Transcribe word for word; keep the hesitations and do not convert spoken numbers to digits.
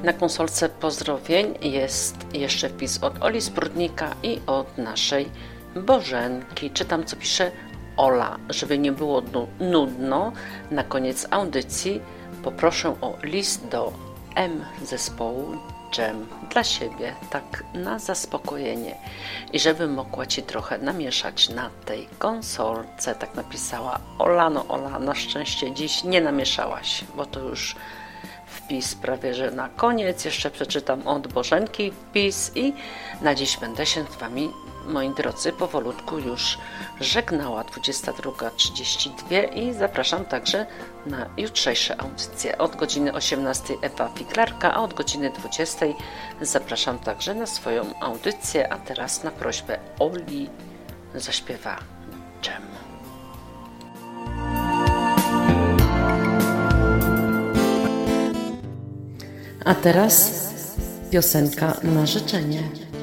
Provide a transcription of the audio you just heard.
Na konsolce pozdrowień jest jeszcze wpis od Oli Sprudnika i od naszej Bożenki. Czytam, co pisze Ola. Żeby nie było nudno, na koniec audycji poproszę o list do M zespołu Dżem dla siebie, tak na zaspokojenie i żebym mogła Ci trochę namieszać na tej konsolce, tak napisała Ola. No Ola, na szczęście dziś nie namieszałaś, bo to już wpis prawie że na koniec. Jeszcze przeczytam od Bożenki wpis i na dziś będę się z Wami, moi drodzy, powolutku już żegnała. Dwudziesta druga trzydzieści dwa i zapraszam także na jutrzejsze audycje. Od godziny osiemnastej Ewa Figlarka, a od godziny dwudziestej zapraszam także na swoją audycję, a teraz na prośbę Oli zaśpiewa Dżem. A teraz piosenka na życzenie.